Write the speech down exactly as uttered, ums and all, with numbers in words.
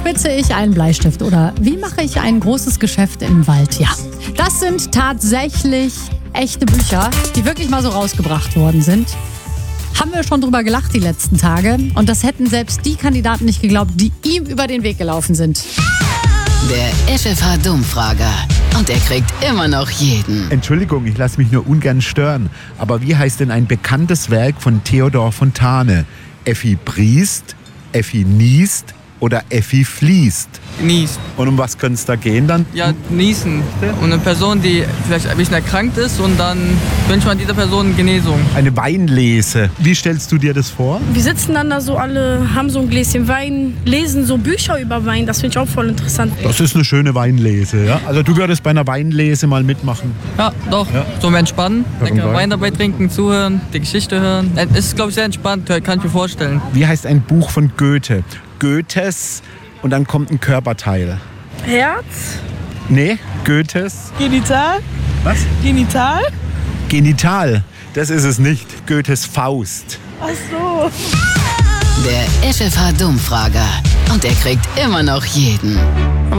spitze ich einen Bleistift oder wie mache ich ein großes Geschäft im Wald? Ja, das sind tatsächlich echte Bücher, die wirklich mal so rausgebracht worden sind. Haben wir schon drüber gelacht die letzten Tage und das hätten selbst die Kandidaten nicht geglaubt, die ihm über den Weg gelaufen sind. Der F F H-Dummfrager. Und er kriegt immer noch jeden. Entschuldigung, ich lasse mich nur ungern stören. Aber wie heißt denn ein bekanntes Werk von Theodor Fontane? Effi briest, Effi niest oder Effi fließt? Niest. Und um was könnte es da gehen dann? Ja, niesen. Und eine Person, die vielleicht ein bisschen erkrankt ist und dann wünscht man dieser Person Genesung. Eine Weinlese. Wie stellst du dir das vor? Wir sitzen dann da so alle, haben so ein Gläschen Wein, lesen so Bücher über Wein. Das finde ich auch voll interessant. Das ist eine schöne Weinlese, ja? Also du würdest bei einer Weinlese mal mitmachen? Ja, doch. Ja. So entspannen, lecker Wein? Wein dabei trinken, zuhören, die Geschichte hören. Es ist, glaube ich, sehr entspannt, kann ich mir vorstellen. Wie heißt ein Buch von Goethe? Goethes und dann kommt ein Körperteil. Herz? Nee, Goethes. Genital? Was? Genital? Genital. Das ist es nicht. Goethes Faust. Ach so. Der F F H-Dummfrager. Und er kriegt immer noch jeden.